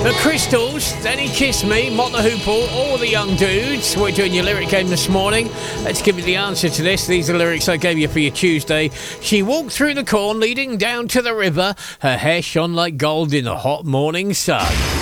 The Crystals, Then He Kissed Me, Mott the Hoople, all the young dudes. We're doing your lyric game this morning. Let's give you the answer to this. These are the lyrics I gave you for your Tuesday. She walked through the corn leading down to the river. Her hair shone like gold in the hot morning sun.